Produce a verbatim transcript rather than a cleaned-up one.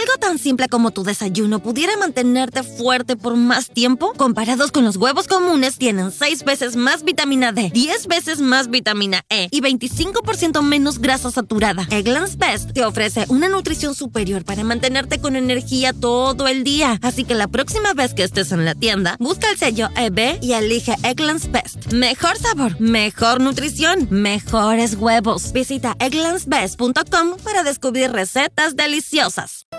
algo tan simple como tu desayuno pudiera mantenerte fuerte por más tiempo, comparados con los huevos comunes, tienen seis veces más vitamina D, diez veces más vitamina E y veinticinco por ciento menos grasa saturada. Eggland's Best te ofrece una nutrición superior para mantenerte con energía todo el día. Así que la próxima vez que estés en la tienda, busca el sello E B y elige Eggland's Best. Mejor sabor, mejor nutrición, mejores huevos. Visita egglands best punto com para descubrir recetas deliciosas.